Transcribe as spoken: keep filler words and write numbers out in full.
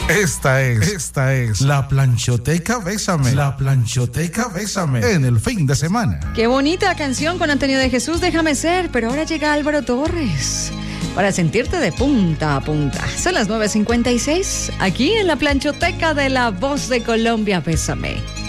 Esta es, esta es la Planchoteca Bésame. La Planchoteca Bésame en el fin de semana. Qué bonita canción con Antonio de Jesús, Déjame Ser, pero ahora llega Álvaro Torres para sentirte de punta a punta. Son las nueve cincuenta y seis, aquí en la Planchoteca de La Voz de Colombia, Bésame.